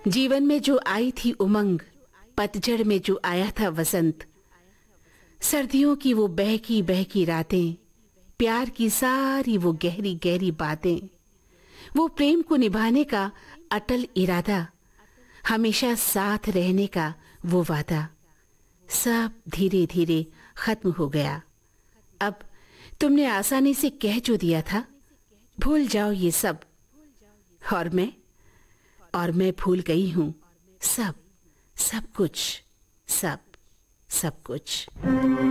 जीवन में जो आई थी उमंग, पतझड़ में जो आया था वसंत, सर्दियों की वो बहकी बहकी रातें, प्यार की सारी वो गहरी गहरी बातें, वो प्रेम को निभाने का अटल इरादा, हमेशा साथ रहने का वो वादा, सब धीरे धीरे खत्म हो गया। अब तुमने आसानी से कह जो दिया था, भूल जाओ ये सब। और मैं भूल गई हूँ सब, सब कुछ, सब कुछ।